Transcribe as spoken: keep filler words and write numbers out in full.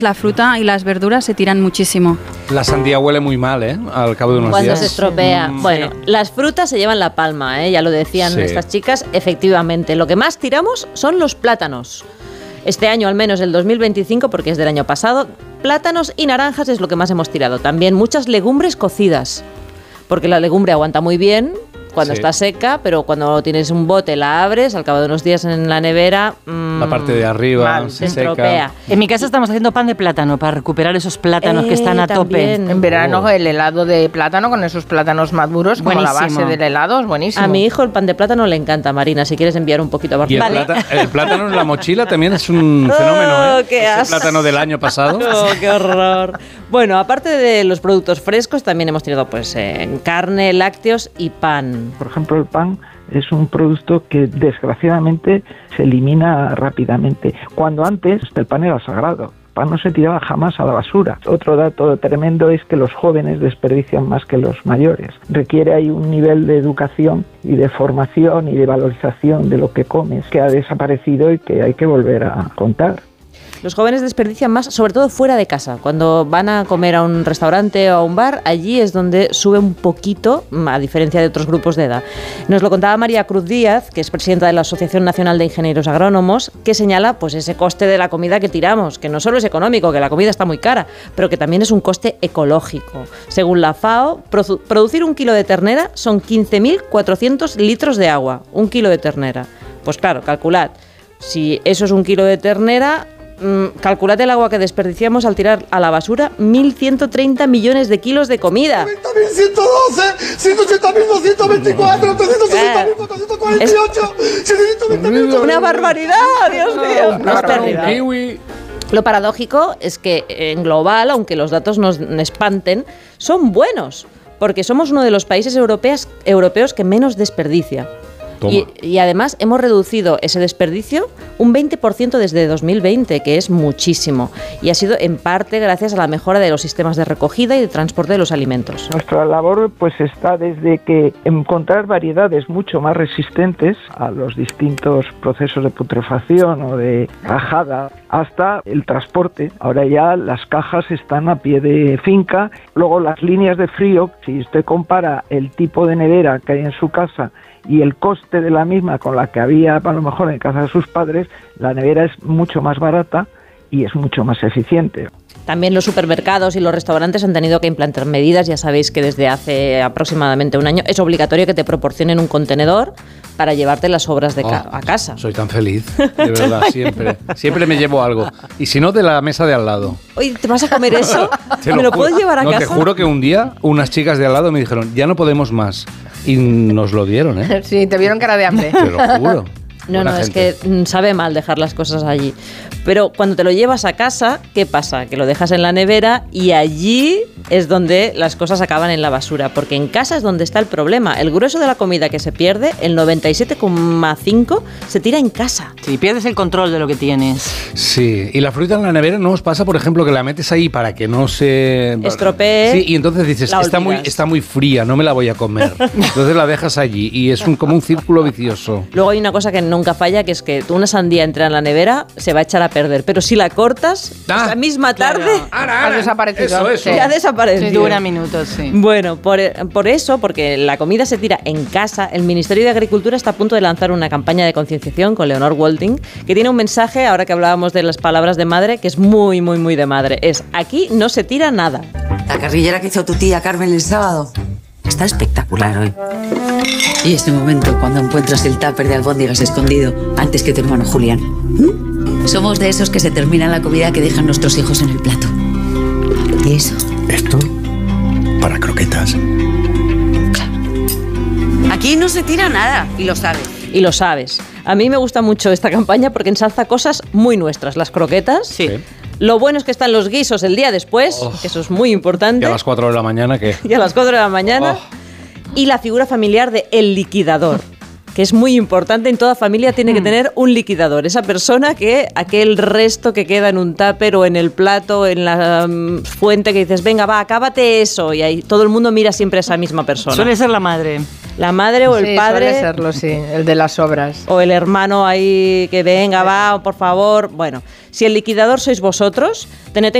La fruta y las verduras se tiran muchísimo. La sandía huele muy mal, ¿eh? Al cabo de unos Cuando días. se estropea. Mm. Bueno, las frutas se llevan la palma, ¿eh? Ya lo decían Sí. estas chicas. Efectivamente, lo que más tiramos son los plátanos. Este año, al menos el dos mil veinticinco, porque es del año pasado, plátanos y naranjas es lo que más hemos tirado. También muchas legumbres cocidas, porque la legumbre aguanta muy bien cuando Sí. está seca, pero cuando tienes un bote, la abres, al cabo de unos días en la nevera... Mmm, La parte de arriba mal, se se estropea. seca. En mi casa estamos haciendo pan de plátano para recuperar esos plátanos Eh, que están a también. tope. En verano Oh. el helado de plátano con esos plátanos maduros como la Buenísimo. base del helado es buenísimo. A mi hijo el pan de plátano le encanta, Marina, si quieres enviar un poquito a Y el, Barcelona. plata- el plátano en la mochila también es un fenómeno, ¿eh? Oh, qué Ese asco. plátano del año pasado. Oh, qué horror. Bueno, aparte de los productos frescos, también hemos tirado pues eh, carne, lácteos y pan. Por ejemplo, el pan es un producto que desgraciadamente se elimina rápidamente, cuando antes el pan era sagrado. El pan no se tiraba jamás a la basura. Otro dato tremendo es que los jóvenes desperdician más que los mayores. Requiere ahí un nivel de educación y de formación y de valorización de lo que comes que ha desaparecido y que hay que volver a contar. Los jóvenes desperdician más, sobre todo fuera de casa. Cuando van a comer a un restaurante o a un bar, allí es donde sube un poquito, a diferencia de otros grupos de edad. Nos lo contaba María Cruz Díaz, que es presidenta de la Asociación Nacional de Ingenieros Agrónomos, que señala pues ese coste de la comida que tiramos, que no solo es económico, que la comida está muy cara, pero que también es un coste ecológico. Según la FAO, produ- producir un kilo de ternera son quince mil cuatrocientos litros de agua. Un kilo de ternera. Pues claro, calculad. Si eso es un kilo de ternera... Calculad el agua que desperdiciamos al tirar a la basura mil ciento treinta millones de kilos de comida. noventa mil ciento doce, ciento ochenta mil doscientos veinticuatro, trescientos sesenta mil cuatrocientos cuarenta y ocho, setecientos veinte mil... ¡Una barbaridad! ¡Dios mío! Una Es barbaridad. terrible. Kiwi. Lo paradójico es que en global, aunque los datos nos espanten, son buenos, porque somos uno de los países europeos, europeos que menos desperdicia. Y, y además hemos reducido ese desperdicio un veinte por ciento desde dos mil veinte, que es muchísimo. Y ha sido en parte gracias a la mejora de los sistemas de recogida y de transporte de los alimentos. Nuestra labor pues está desde que encontrar variedades mucho más resistentes a los distintos procesos de putrefacción o de rajada hasta el transporte. Ahora ya las cajas están a pie de finca. Luego las líneas de frío, si usted compara el tipo de nevera que hay en su casa y el coste de la misma con la que había a lo mejor en casa de sus padres, la nevera es mucho más barata y es mucho más eficiente. También los supermercados y los restaurantes han tenido que implantar medidas. Ya sabéis que desde hace aproximadamente un año es obligatorio que te proporcionen un contenedor para llevarte las sobras de ca- Oh, a casa. Soy tan feliz, de verdad, siempre. Siempre me llevo algo. Y si no, de la mesa de al lado. Oye, ¿te vas a comer eso? Te ¿Me lo juro. puedes llevar a no, casa? te juro que un día unas chicas de al lado me dijeron, ya no podemos más. Y nos lo dieron, ¿eh? Sí, te vieron cara de hambre. Te lo juro. No, Buena no, es gente. que mm, sabe mal dejar las cosas allí. Pero cuando te lo llevas a casa, ¿qué pasa? Que lo dejas en la nevera y allí es donde las cosas acaban en la basura. Porque en casa es donde está el problema. El grueso de la comida que se pierde, el noventa y siete coma cinco, se tira en casa. Sí, pierdes el control de lo que tienes. Sí, y la fruta en la nevera no os pasa, por ejemplo, que la metes ahí para que no se... Estropee. Sí, y entonces dices, La está muy, olvidas. está muy fría, no me la voy a comer. Entonces la dejas allí y es un, como un círculo vicioso. Luego hay una cosa que nunca falla, que es que tú una sandía entra en la nevera, se va a echar a perder. Pero si la cortas, Ah, esa misma tarde, Ara, Has desaparecido. Eso, eso. Sí. ya ha desaparecido. Dura minutos, sí. Bueno, por, por eso, porque la comida se tira en casa, el Ministerio de Agricultura está a punto de lanzar una campaña de concienciación con Leonor Walting, que tiene un mensaje, ahora que hablábamos de las palabras de madre, que es muy, muy, muy de madre. Es, aquí no se tira nada. La carrillera que hizo tu tía Carmen el sábado está espectacular hoy. Y este momento cuando encuentras el tupper de albóndigas escondido antes que tu hermano Julián. ¿Mm? Somos de esos que se terminan la comida que dejan nuestros hijos en el plato. ¿Y eso? Esto para croquetas. Aquí no se tira nada, y lo sabes. Y lo sabes. A mí me gusta mucho esta campaña porque ensalza cosas muy nuestras. Las croquetas. Sí. Sí. Lo bueno es que están los guisos el día después, Oh. que eso es muy importante. Y a las cuatro de la mañana, ¿qué? Y a las cuatro de la mañana. Oh. Y la figura familiar de el liquidador, que es muy importante. En toda familia tiene que tener un liquidador. Esa persona que aquel resto que queda en un tupper o en el plato, en la um, fuente, que dices, venga, va, acábate eso. Y ahí todo el mundo mira siempre a esa misma persona. Suele ser la madre. La madre o el sí, padre. Suele serlo, sí, el de las obras. O el hermano ahí que venga, va, por favor. Bueno, si el liquidador sois vosotros, tened en